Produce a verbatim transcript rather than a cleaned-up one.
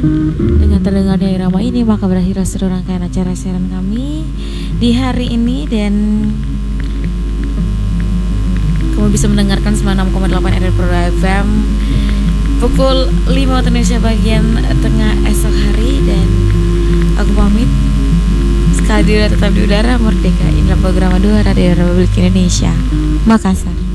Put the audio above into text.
Dengan terdengarnya irama ini maka berakhir seluruh rangkaian acara siaran kami di hari ini, dan kamu bisa mendengarkan sembilan puluh enam koma delapan R R Pro F M pukul lima waktu Indonesia bagian tengah esok hari. Dan aku pamit. Sekali di tetap di udara merdeka. Inilah program dua Radio Republik Indonesia Makassar.